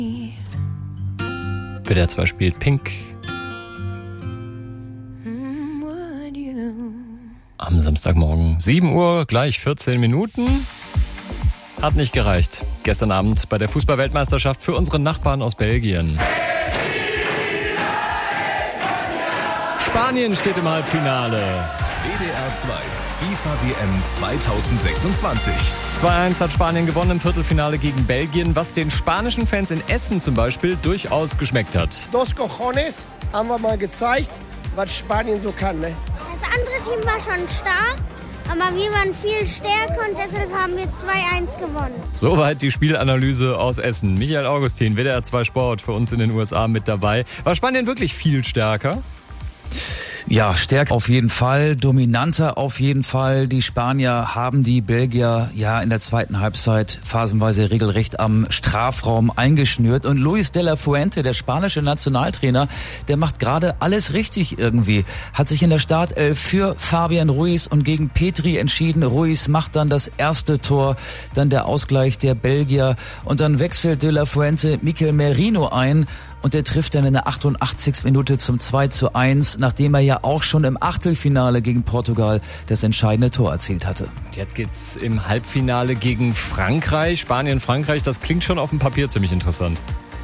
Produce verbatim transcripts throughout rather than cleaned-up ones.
W D R zwei spielt Pink. Am Samstagmorgen, sieben Uhr, gleich vierzehn Minuten. Hat nicht gereicht. Gestern Abend bei der Fußball-Weltmeisterschaft für unsere Nachbarn aus Belgien. Spanien steht im Halbfinale. W D R zwei FIFA-W M zweitausendsechsundzwanzig. zwei eins hat Spanien gewonnen im Viertelfinale gegen Belgien, was den spanischen Fans in Essen zum Beispiel durchaus geschmeckt hat. Dos Cojones haben wir mal gezeigt, was Spanien so kann, ne? Das andere Team war schon stark, aber wir waren viel stärker und deshalb haben wir zwei eins gewonnen. Soweit die Spielanalyse aus Essen. Michael Augustin, W D R zwei Sport, für uns in den U S A mit dabei. War Spanien wirklich viel stärker? Ja, stärker auf jeden Fall, dominanter auf jeden Fall. Die Spanier haben die Belgier ja in der zweiten Halbzeit phasenweise regelrecht am Strafraum eingeschnürt. Und Luis de la Fuente, der spanische Nationaltrainer, der macht gerade alles richtig irgendwie. Hat sich in der Startelf für Fabian Ruiz und gegen Petri entschieden. Ruiz macht dann das erste Tor, dann der Ausgleich der Belgier. Und dann wechselt de la Fuente Mikel Merino ein. Und der trifft dann in der achtundachtzigsten Minute zum zwei zu eins, nachdem er ja auch schon im Achtelfinale gegen Portugal das entscheidende Tor erzielt hatte. Und jetzt geht's im Halbfinale gegen Frankreich. Spanien, Frankreich, das klingt schon auf dem Papier ziemlich interessant.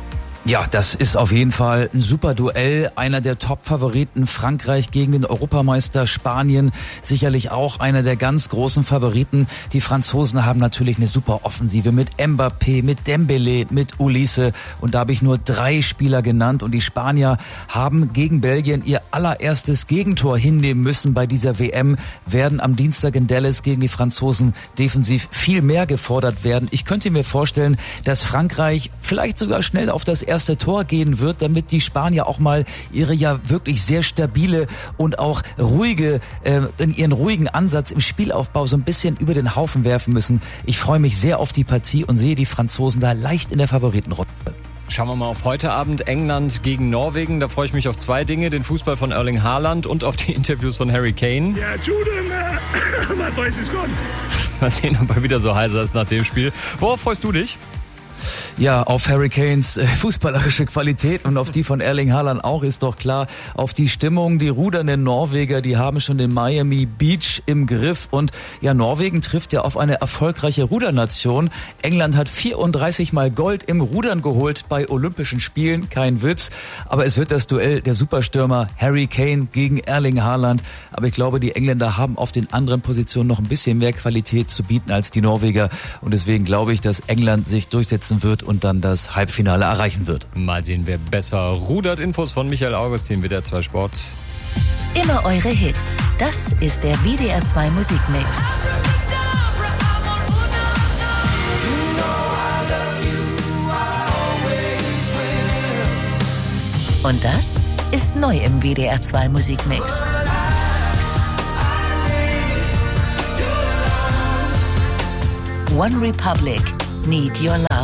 Ja, das ist auf jeden Fall ein super Duell. Einer der Top-Favoriten, Frankreich gegen den Europameister Spanien. Sicherlich auch einer der ganz großen Favoriten. Die Franzosen haben natürlich eine super Offensive mit Mbappé, mit Dembélé, mit Ulisse. Und da habe ich nur drei Spieler genannt. Und die Spanier haben gegen Belgien ihr allererstes Gegentor hinnehmen müssen bei dieser W M. Werden am Dienstag in Dallas gegen die Franzosen defensiv viel mehr gefordert werden. Ich könnte mir vorstellen, dass Frankreich vielleicht sogar schnell auf das erste erste Tor gehen wird, damit die Spanier auch mal ihre ja wirklich sehr stabile und auch ruhige, äh, in ihren ruhigen Ansatz im Spielaufbau so ein bisschen über den Haufen werfen müssen. Ich freue mich sehr auf die Partie und sehe die Franzosen da leicht in der Favoritenrunde. Schauen wir mal auf heute Abend, England gegen Norwegen. Da freue ich mich auf zwei Dinge, den Fußball von Erling Haaland und auf die Interviews von Harry Kane. Ja, Entschuldigung, äh, man weiß es schon. Mal sehen, ob er wieder so heißer ist nach dem Spiel. Worauf freust du dich? Ja, auf Harry Kanes fußballerische Qualität und auf die von Erling Haaland auch, ist doch klar. Auf die Stimmung, die rudernden Norweger, die haben schon den Miami Beach im Griff. Und ja, Norwegen trifft ja auf eine erfolgreiche Rudernation. England hat vierunddreißig Mal Gold im Rudern geholt bei Olympischen Spielen. Kein Witz. Aber es wird das Duell der Superstürmer Harry Kane gegen Erling Haaland. Aber ich glaube, die Engländer haben auf den anderen Positionen noch ein bisschen mehr Qualität zu bieten als die Norweger. Und deswegen glaube ich, dass England sich durchsetzen wird und dann das Halbfinale erreichen wird. Mal sehen, wer besser rudert. Infos von Michael Augustin, W D R zwei Sport. Immer eure Hits. Das ist der W D R zwei Musikmix. Und das ist neu im W D R zwei Musikmix. One Republic, Need Your Love.